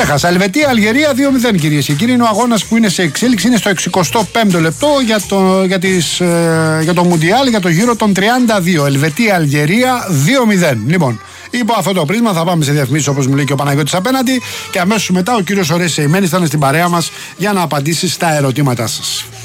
Ξέχασα. Ελβετία, Αλγερία 2-0, κυρίες και κύριοι. Είναι ο αγώνας που είναι σε εξέλιξη. Είναι στο 65ο λεπτό για το Μουντιάλ, για το γύρο των 32. Ελβετία, Αλγερία 2-0. Λοιπόν, υπό αυτό το πρίσμα θα πάμε σε διαφημίσεις, όπως μου λέει και ο Παναγιώτης απέναντι. Και αμέσως μετά ο κύριος Ορέσης Σεϊμένης θα είναι στην παρέα μας για να απαντήσει στα ερωτήματά σας.